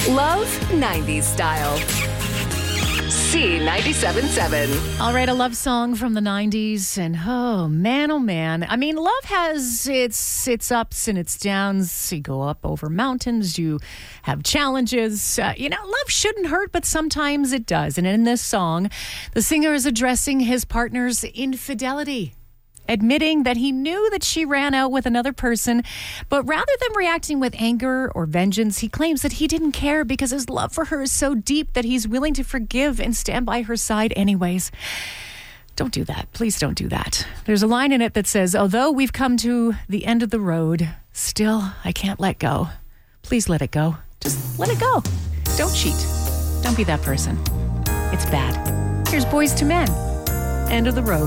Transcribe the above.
Love 90s style. C97.7. All right, a love song from the 90s. And oh man. I mean, love has its ups and its downs. You go up over mountains. You have challenges. Love shouldn't hurt, but sometimes it does. And in this song, the singer is addressing his partner's infidelity, admitting that he knew that she ran out with another person, but rather than reacting with anger or vengeance, he claims that he didn't care because his love for her is so deep that he's willing to forgive and stand by her side anyways. Don't do that. Please don't do that. There's a line in it that says, although we've come to the end of the road, still I can't let go. Please let it go. Just let it go. Don't cheat. Don't be that person. It's bad. Here's Boys to Men. End of the road.